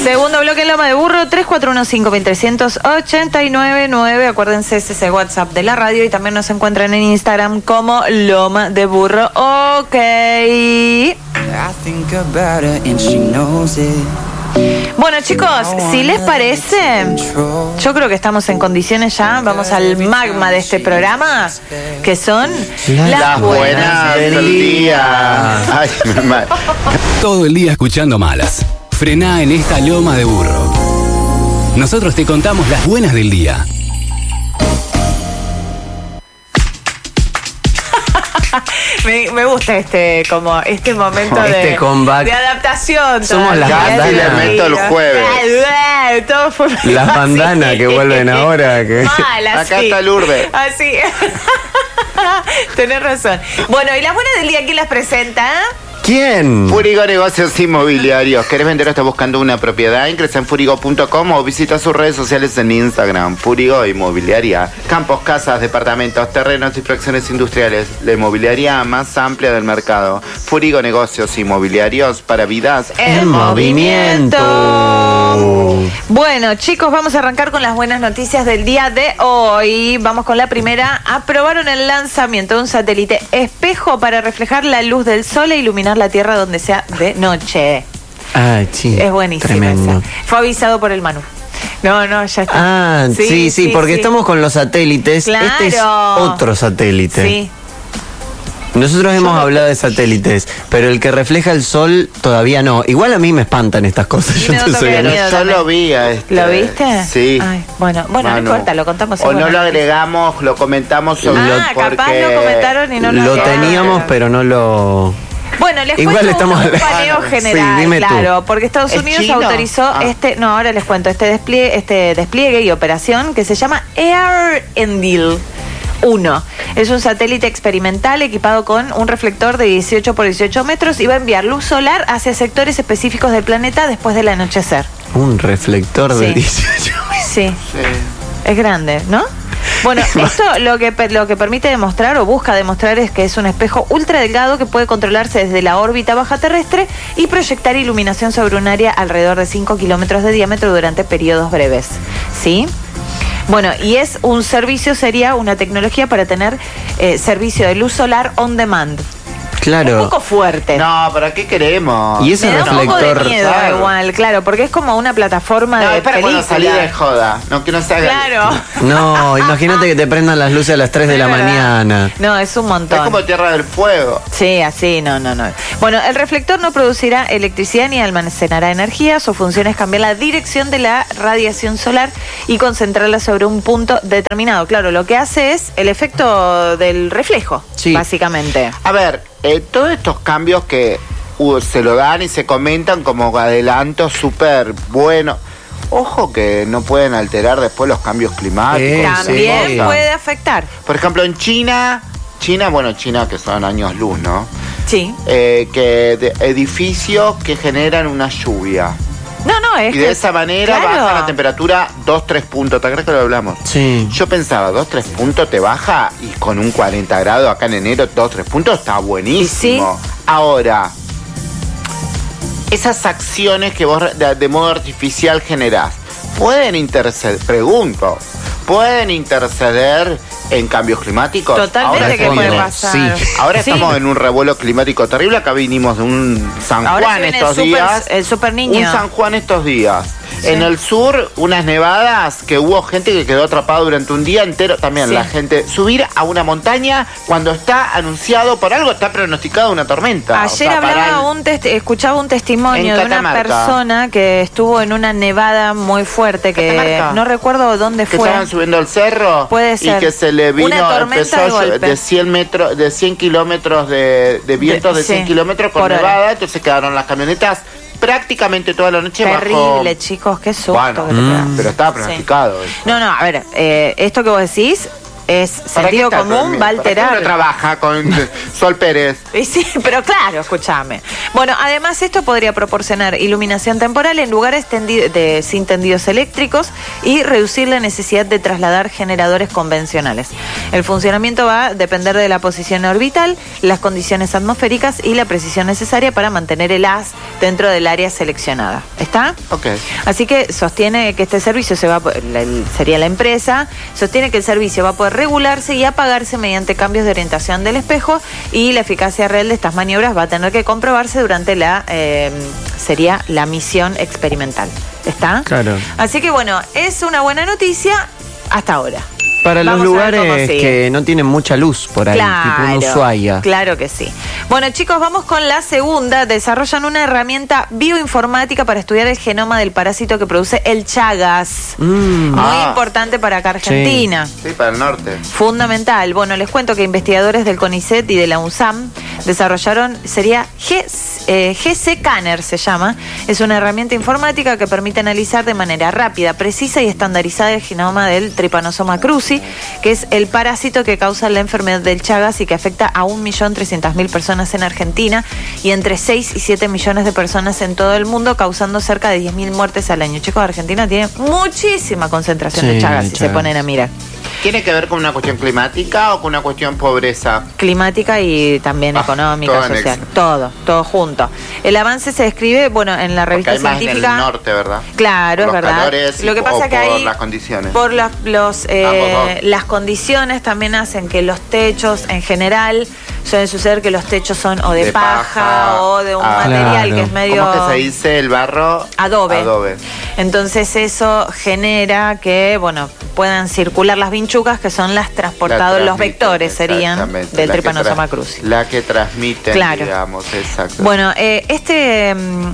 Segundo bloque en Loma de Burro, 3415-2389. Acuérdense, ese es el WhatsApp de la radio y también nos encuentran en Instagram como Loma de Burro. Ok. Bueno, chicos, si les parece, yo creo que estamos en condiciones ya. Vamos al magma de este programa, que son las buenas del día. Ay, Todo el día escuchando malas. Frená en esta Loma de Burro. Nosotros te contamos las buenas del día. Me gusta este momento de comeback. De adaptación. Somos las Casi le meto el jueves. Todo fue Las bandanas que vuelven ahora. Mal, así. Acá está Lourdes. Así. Tenés razón. Bueno, ¿y las buenas del día quién las presenta? ¿Quién? Furigo Negocios Inmobiliarios. ¿Querés vender o estás buscando una propiedad? Ingresa en furigo.com o visita sus redes sociales en Instagram. Furigo Inmobiliaria. Campos, casas, departamentos, terrenos y fracciones industriales. La inmobiliaria más amplia del mercado. Furigo Negocios Inmobiliarios para vidas en movimiento. Bueno, chicos, vamos a arrancar con las buenas noticias del día de hoy. Vamos con la primera. Aprobaron el lanzamiento de un satélite espejo para reflejar la luz del sol e iluminar la Tierra donde sea de noche. Ay, sí. Es buenísimo. Tremendo. Fue avisado por el Manu. No, ya está. Ah, sí, porque estamos con los satélites. Claro. Este es otro satélite. Sí. Nosotros hemos hablado de satélites, pero el que refleja el sol todavía no. Igual a mí me espantan estas cosas. Y me da un toque de Pero miedo yo también. lo vi a este. ¿Lo viste? Sí. Ay, bueno, no importa, lo contamos. O no lo agregamos, lo comentamos sobre capaz lo comentaron y no lo Lo agregaron. teníamos, pero no lo... Bueno, les Igual cuento estamos un paneo Sí, general, dime tú. claro, porque Estados ¿Es Unidos chino? autorizó ahora les cuento, este despliegue y operación que se llama Air Endil 1. Es un satélite experimental equipado con un reflector de 18 por 18 metros y va a enviar luz solar hacia sectores específicos del planeta después del anochecer. Un reflector de Sí. 18 Sí, Sí. es grande, ¿no? Bueno, esto lo que permite demostrar o busca demostrar es que es un espejo ultra delgado que puede controlarse desde la órbita baja terrestre y proyectar iluminación sobre un área alrededor de 5 kilómetros de diámetro durante periodos breves. ¿Sí? Bueno, y es un servicio, sería una tecnología para tener servicio de luz solar on demand. Claro. Un poco fuerte. No, ¿para qué queremos? Y ese Me da un poco de reflector... miedo claro. igual, claro, porque es como una plataforma No, de es para película. cuando salí de joda. No, que no se haga. Claro. No, imagínate que te prendan las luces a las 3 de la Es verdad. mañana. No, es un montón. Es como Tierra del Fuego. Sí, así, no. Bueno, el reflector no producirá electricidad ni almacenará energía. Su función es cambiar la dirección de la radiación solar y concentrarla sobre un punto determinado. Claro, lo que hace es el efecto del reflejo, Sí. básicamente. A ver, todos estos cambios que se lo dan y se comentan como adelantos súper buenos. Ojo que no pueden alterar después los cambios climáticos. También sí. puede afectar. Por ejemplo, en China que son años luz, ¿no? Sí. Edificios que generan una lluvia. No, es Y que... de esa manera claro. baja la temperatura 2-3 puntos. ¿Te acuerdas que lo hablamos? Sí. Yo pensaba, 2-3 puntos te baja y con un 40 grados acá en enero, 2-3 puntos está buenísimo. Sí. Ahora, esas acciones que vos de modo artificial generás, ¿pueden interceder en cambios climáticos? Totalmente Ahora que puede respondo, pasar. sí. Ahora Sí. estamos en un revuelo climático terrible. Acá vinimos de un San Ahora Juan se viene estos el días. el super niño. Un San Juan estos días. Sí. En el sur, unas nevadas que hubo gente que quedó atrapada durante un día entero. También Sí. la gente subir a una montaña cuando está anunciado, por algo está pronosticado una tormenta. Ayer escuchaba un testimonio En de una Catamarca. persona que estuvo en una nevada muy fuerte, que Catamarca. no recuerdo dónde que fue. estaban subiendo el cerro. Puede ser. Y que se le vino, Una tormenta de golpe. de 100 kilómetros de vientos de 100 sí, kilómetros con por hora. nevada. Entonces quedaron las camionetas prácticamente toda la noche Terrible, bajo... chicos, qué susto. Bueno, que te pega. pero estaba Sí. pronosticado. eso. No, a ver, esto que vos decís es sentido común, va a alterar. ¿Para qué uno trabaja con Sol Pérez? Sí, pero claro, escúchame. Bueno, además esto podría proporcionar iluminación temporal en lugares sin tendidos eléctricos y reducir la necesidad de trasladar generadores convencionales. El funcionamiento va a depender de la posición orbital, las condiciones atmosféricas y la precisión necesaria para mantener el haz dentro del área seleccionada. ¿Está? Ok. Así que sostiene que este servicio sería la empresa, sostiene que el servicio va a poder regularse y apagarse mediante cambios de orientación del espejo, y la eficacia real de estas maniobras va a tener que comprobarse durante sería la misión experimental. ¿Está? Claro. Así que bueno, es una buena noticia hasta ahora. Para Vamos los a ver cómo lugares sigue. que no tienen mucha luz por ahí, tipo un Ushuaia. Claro que sí. Bueno, chicos, vamos con la segunda. Desarrollan una herramienta bioinformática para estudiar el genoma del parásito que produce el Chagas. Muy importante para acá Argentina. Sí, para el norte. Fundamental. Bueno, les cuento que investigadores del CONICET y de la UNSAM desarrollaron, sería GC-Canner se llama. Es una herramienta informática que permite analizar de manera rápida, precisa y estandarizada el genoma del Trypanosoma cruzi, que es el parásito que causa la enfermedad del Chagas y que afecta a 1.300.000 personas en Argentina y entre 6 y 7 millones de personas en todo el mundo, causando cerca de 10.000 muertes al año. Chicos, Argentina tiene muchísima concentración de Chagas, si se ponen a mirar. ¿Tiene que ver con una cuestión climática o con una cuestión pobreza? Climática y también económica, todo social. Todo junto. El avance se describe, bueno, en la revista Porque hay más científica. en el norte, ¿verdad? Claro, por es verdad. Calores Lo que pasa que por ahí, las condiciones. por las condiciones también hacen que los techos en general suele suceder que los techos son o de paja o de un material que es medio... ¿Cómo que se dice el barro? Adobe. Entonces eso genera que, bueno, puedan circular las vinchucas, que son las transportadoras, los vectores serían del Trypanosoma cruzi. La que transmiten, claro, digamos, exacto. Bueno, este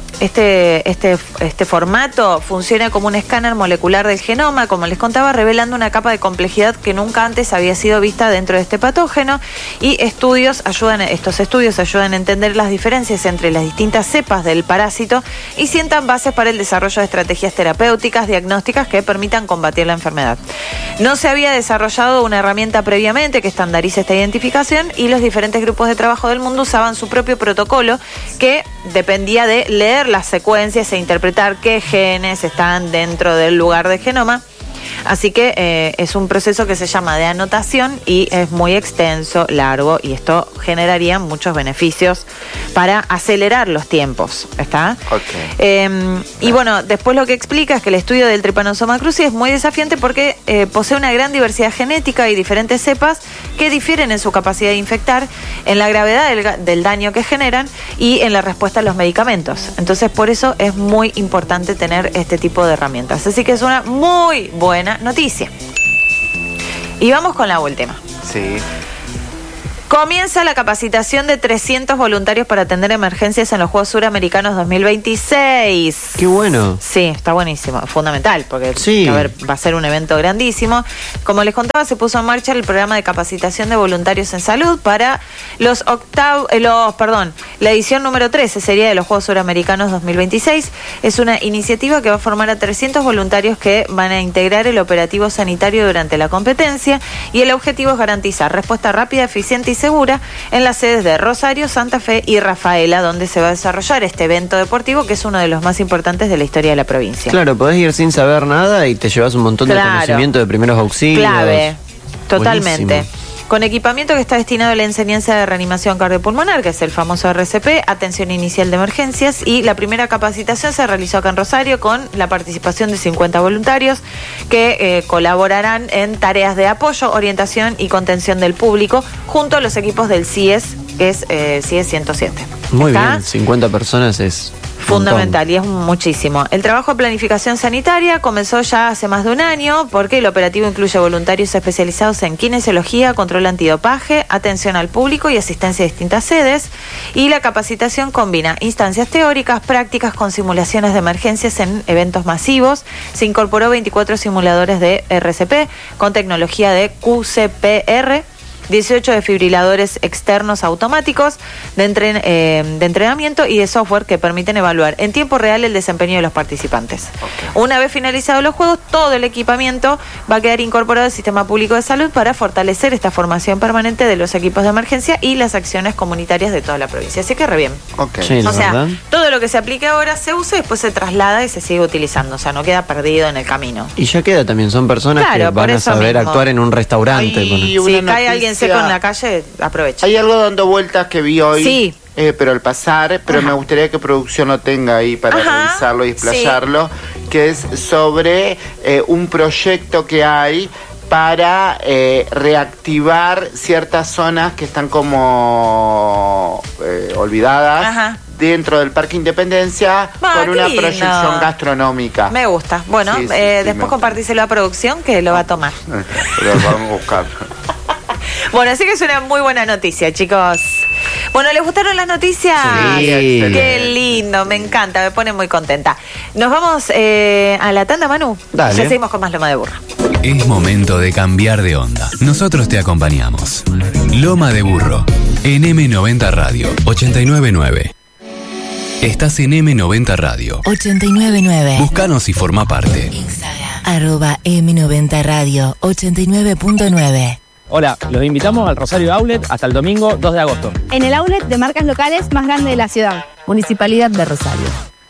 formato funciona como un escáner molecular del genoma, como les contaba, revelando una capa de complejidad que nunca antes había sido vista dentro de este patógeno, y estos estudios ayudan a entender las diferencias entre las distintas cepas del parásito y sientan bases para el desarrollo de estrategias terapéuticas, diagnósticas que permitan combatir la enfermedad. No se había desarrollado una herramienta previamente que estandarice esta identificación, y los diferentes grupos de trabajo del mundo usaban su propio protocolo que dependía de leer las secuencias e interpretar qué genes están dentro del lugar del genoma. Así que es un proceso que se llama de anotación y es muy extenso, largo, y esto generaría muchos beneficios para acelerar los tiempos. ¿Está? Okay. Y bueno, después lo que explica es que el estudio del Trypanosoma cruzi es muy desafiante porque posee una gran diversidad genética y diferentes cepas que difieren en su capacidad de infectar, en la gravedad del daño que generan y en la respuesta a los medicamentos. Entonces, por eso es muy importante tener este tipo de herramientas. Así que es una muy buena noticia. Y vamos con la última. Sí. Comienza la capacitación de 300 voluntarios para atender emergencias en los Juegos Suramericanos 2026. ¡Qué bueno! Sí, está buenísimo, fundamental, porque sí, va a ser un evento grandísimo. Como les contaba, se puso en marcha el programa de capacitación de voluntarios en salud para la edición número 13 sería de los Juegos Suramericanos 2026. Es una iniciativa que va a formar a 300 voluntarios que van a integrar el operativo sanitario durante la competencia, y el objetivo es garantizar respuesta rápida, eficiente y segura en las sedes de Rosario, Santa Fe y Rafaela, donde se va a desarrollar este evento deportivo, que es uno de los más importantes de la historia de la provincia. Claro, podés ir sin saber nada y te llevas un montón de conocimiento de primeros auxilios. Clave, totalmente. Buenísimo. Con equipamiento que está destinado a la enseñanza de reanimación cardiopulmonar, que es el famoso RCP, atención inicial de emergencias, y la primera capacitación se realizó acá en Rosario con la participación de 50 voluntarios que colaborarán en tareas de apoyo, orientación y contención del público, junto a los equipos del CIES, que es CIES 107. Muy ¿Está? bien, 50 personas es... Fundamental, y es muchísimo. El trabajo de planificación sanitaria comenzó ya hace más de un año, porque el operativo incluye voluntarios especializados en kinesiología, control antidopaje, atención al público y asistencia a distintas sedes. Y la capacitación combina instancias teóricas, prácticas con simulaciones de emergencias en eventos masivos. Se incorporó 24 simuladores de RCP con tecnología de QCPR, 18 desfibriladores externos automáticos de entrenamiento y de software que permiten evaluar en tiempo real el desempeño de los participantes. Una vez finalizados los juegos, todo el equipamiento va a quedar incorporado al sistema público de salud para fortalecer esta formación permanente de los equipos de emergencia y las acciones comunitarias de toda la provincia. Así que re bien. Sí, O sea, ¿verdad? todo lo que se aplique ahora se usa y después se traslada y se sigue utilizando. O sea, no queda perdido en el camino. Y ya queda también, son personas Claro, que por van a eso saber mismo. actuar en un restaurante. Ay, con- una Si cae alguien noticia. seco en la calle, aprovecha. Hay algo dando vueltas que vi hoy, Sí. pero al pasar, pero Ajá. me gustaría que producción lo tenga ahí para Ajá, revisarlo y explayarlo, que es sobre un proyecto que hay para reactivar ciertas zonas que están como olvidadas Ajá. dentro del Parque Independencia con qué una lindo. proyección gastronómica. Me gusta. Bueno, Sí, sí, sí, me después gusta. compartíselo a producción que lo va a tomar. Pero vamos a buscar. Bueno, así que es una muy buena noticia, chicos. Bueno, ¿les gustaron las noticias? Sí. Qué lindo, me encanta, me pone muy contenta. Nos vamos a la tanda, Manu. Dale. Ya seguimos con más Loma de Burro. Es momento de cambiar de onda. Nosotros te acompañamos. Loma de Burro, en M90 Radio 899. Estás en M90 Radio. 899. Búscanos y forma parte. Instagram. @M90 Radio 89.9. Hola, los invitamos al Rosario Outlet hasta el domingo 2 de agosto. En el outlet de marcas locales más grande de la ciudad. Municipalidad de Rosario.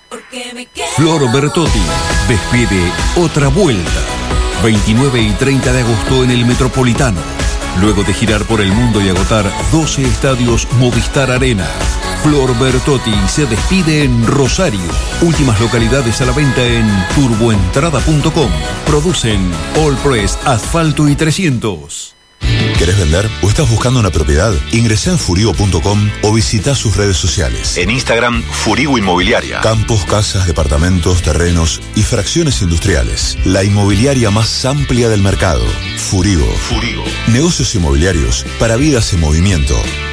Flor Bertotti despide otra vuelta. 29 y 30 de agosto en el Metropolitano. Luego de girar por el mundo y agotar 12 estadios Movistar Arena, Flor Bertotti se despide en Rosario. Últimas localidades a la venta en turboentrada.com. Producen All Press, Asfalto y 300. ¿Querés vender o estás buscando una propiedad? Ingresá en furigo.com o visita sus redes sociales. En Instagram, Furigo Inmobiliaria. Campos, casas, departamentos, terrenos y fracciones industriales. La inmobiliaria más amplia del mercado. Furigo. Furigo. Negocios inmobiliarios para vidas en movimiento.